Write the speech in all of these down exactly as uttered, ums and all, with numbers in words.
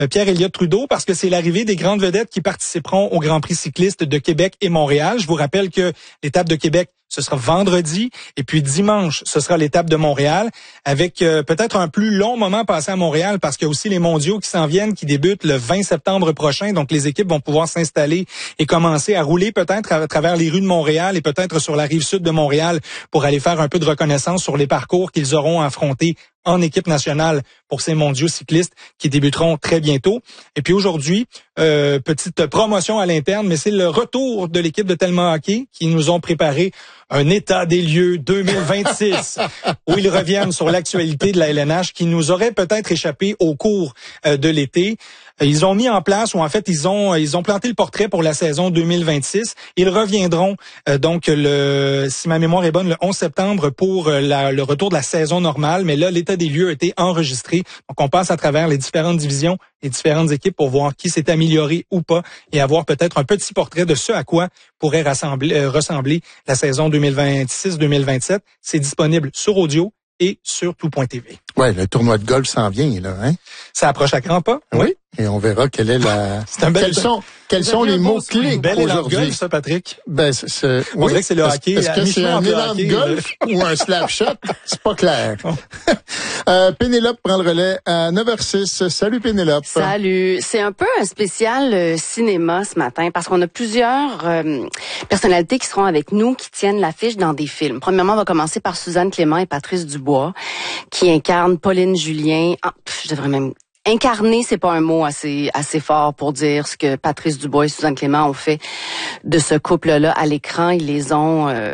euh, Pierre-Éliott Trudeau, parce que c'est l'arrivée des grandes vedettes qui participeront au Grand Prix cycliste de Québec et Montréal. Je vous rappelle que l'étape de Québec, ce sera vendredi, et puis dimanche, ce sera l'étape de Montréal, avec euh, peut-être un plus long moment passé à Montréal, parce qu'il y a aussi les mondiaux qui s'en viennent, qui débutent le vingt septembre prochain, donc les équipes vont pouvoir s'installer et commencer à rouler peut-être à travers les rues de Montréal et peut-être sur la rive sud de Montréal pour aller faire un peu de reconnaissance sur les parcours qu'ils auront affrontés en équipe nationale pour ces mondiaux cyclistes qui débuteront très bientôt. Et puis aujourd'hui, euh, petite promotion à l'interne, mais c'est le retour de l'équipe de Telma Hockey qui nous ont préparé un état des lieux deux mille vingt-six où ils reviennent sur l'actualité de la L N H qui nous aurait peut-être échappé au cours euh, de l'été. Ils ont mis en place, ou en fait, ils ont ils ont planté le portrait pour la saison deux mille vingt-six. Ils reviendront euh, donc, le, si ma mémoire est bonne, le onze septembre pour euh, la, le retour de la saison normale. Mais là, l'état des lieux a été enregistré. Donc, on passe à travers les différentes divisions, les différentes équipes pour voir qui s'est amélioré ou pas et avoir peut-être un petit portrait de ce à quoi pourrait rassembler, euh, ressembler la saison deux mille vingt-six deux mille vingt-sept. C'est disponible sur audio et sur tout point t v. Ouais, le tournoi de golf s'en vient, là, hein? Ça approche à grands pas. Oui. oui. Et on verra quelle est la. C'est un bel quels sont quels sont les mots clés bel aujourd'hui? Golf, ça, Patrick. Ben, c'est, c'est... On oui. dirait que c'est le hockey. Est-ce que c'est un élan de golf ou un slap shot? C'est pas clair. euh, Pénélope prend le relais à neuf heures six. Salut Pénélope. Salut. C'est un peu un spécial euh, cinéma ce matin parce qu'on a plusieurs euh, personnalités qui seront avec nous, qui tiennent l'affiche dans des films. Premièrement, on va commencer par Suzanne Clément et Patrice Dubois, qui incarnent Pauline Julien. Ah, pff, je devrais même... Incarner, c'est pas un mot assez assez fort pour dire ce que Patrice Dubois et Suzanne Clément ont fait de ce couple-là à l'écran. Ils les ont... Euh,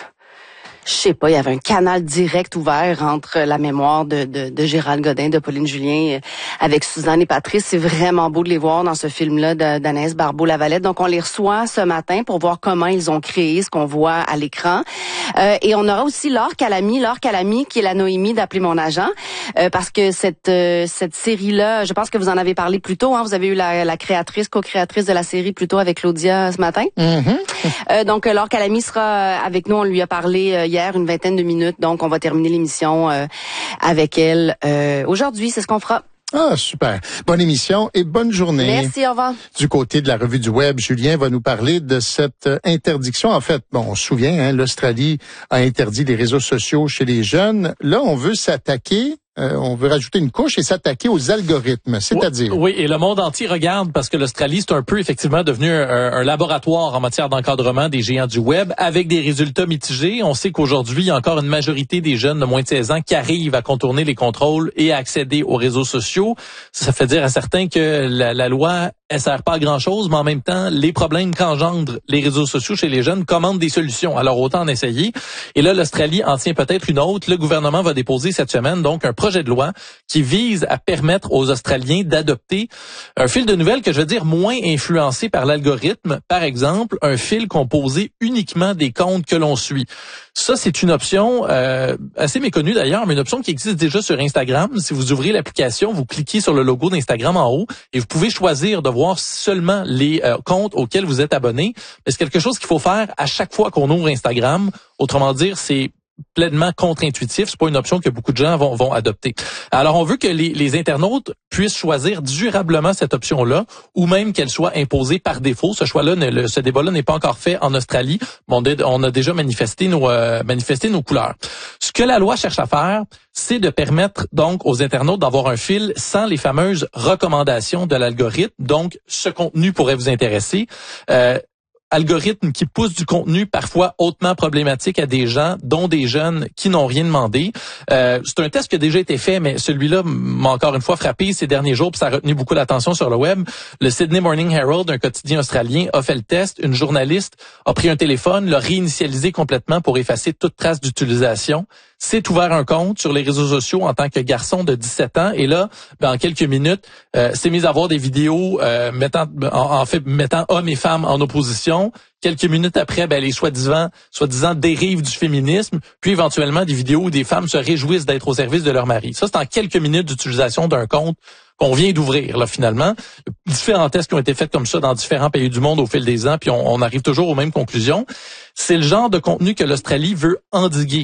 je sais pas, il y avait un canal direct ouvert entre la mémoire de, de, de Gérald Godin, de Pauline Julien, avec Suzanne et Patrice. C'est vraiment beau de les voir dans ce film-là d'Anaïs Barbeau-Lavalette. Donc, on les reçoit ce matin pour voir comment ils ont créé ce qu'on voit à l'écran. Euh, et on aura aussi Laure Calamy, Laure Calamy, qui est la Noémie d'Appeler mon agent, euh, parce que cette euh, cette série-là, je pense que vous en avez parlé plus tôt. Hein, vous avez eu la, la créatrice, co-créatrice de la série plus tôt avec Claudia ce matin. Mm-hmm. Euh, donc, Laure Calamy sera avec nous. On lui a parlé euh, hier, une vingtaine de minutes. Donc, on va terminer l'émission euh, avec elle euh, aujourd'hui. C'est ce qu'on fera. Ah, super. Bonne émission et bonne journée. Merci, au revoir. Du côté de la revue du web, Julien va nous parler de cette interdiction. En fait, bon, on se souvient, hein, l'Australie a interdit les réseaux sociaux chez les jeunes. Là, on veut s'attaquer Euh, on veut rajouter une couche et s'attaquer aux algorithmes, c'est-à-dire... Oui, et le monde entier regarde parce que l'Australie, c'est un peu effectivement devenu un, un laboratoire en matière d'encadrement des géants du web avec des résultats mitigés. On sait qu'aujourd'hui, il y a encore une majorité des jeunes de moins de seize ans qui arrivent à contourner les contrôles et à accéder aux réseaux sociaux. Ça fait dire à certains que la, la loi, elle sert pas à grand-chose, mais en même temps, les problèmes qu'engendrent les réseaux sociaux chez les jeunes commandent des solutions. Alors, autant en essayer. Et là, l'Australie en tient peut-être une autre. Le gouvernement va déposer cette semaine, donc, un projet de loi qui vise à permettre aux Australiens d'adopter un fil de nouvelles que je veux dire moins influencé par l'algorithme. Par exemple, un fil composé uniquement des comptes que l'on suit. Ça, c'est une option euh, assez méconnue d'ailleurs, mais une option qui existe déjà sur Instagram. Si vous ouvrez l'application, vous cliquez sur le logo d'Instagram en haut et vous pouvez choisir de voir seulement les euh, comptes auxquels vous êtes abonné. Mais c'est quelque chose qu'il faut faire à chaque fois qu'on ouvre Instagram. Autrement dire, c'est pleinement contre-intuitif. C'est pas une option que beaucoup de gens vont, vont adopter. Alors, on veut que les, les internautes puissent choisir durablement cette option-là ou même qu'elle soit imposée par défaut. Ce choix-là, ne, le, ce débat-là n'est pas encore fait en Australie. Bon, on a déjà manifesté nos, euh, manifesté nos couleurs. Ce que la loi cherche à faire, c'est de permettre donc aux internautes d'avoir un fil sans les fameuses recommandations de l'algorithme. Donc, ce contenu pourrait vous intéresser. Euh, algorithme qui pousse du contenu parfois hautement problématique à des gens, dont des jeunes qui n'ont rien demandé. Euh, c'est un test qui a déjà été fait, mais celui-là m'a encore une fois frappé ces derniers jours, puis ça a retenu beaucoup d'attention sur le web. Le Sydney Morning Herald, un quotidien australien, a fait le test. Une journaliste a pris un téléphone, l'a réinitialisé complètement pour effacer toute trace d'utilisation. S'est ouvert un compte sur les réseaux sociaux en tant que garçon de dix-sept ans. Et là, ben, en quelques minutes, euh, s'est mis à voir des vidéos euh, mettant, en, en fait, mettant hommes et femmes en opposition. Quelques minutes après, ben, les soi-disant, soi-disant dérives du féminisme. Puis éventuellement, des vidéos où des femmes se réjouissent d'être au service de leur mari. Ça, c'est en quelques minutes d'utilisation d'un compte qu'on vient d'ouvrir, là, finalement. Différents tests qui ont été faits comme ça dans différents pays du monde au fil des ans, puis on, on arrive toujours aux mêmes conclusions. C'est le genre de contenu que l'Australie veut endiguer.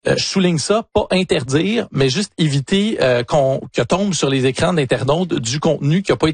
Euh, je souligne ça, pas interdire, mais juste éviter euh, qu'on que tombe sur les écrans d'internautes du contenu qui a pas été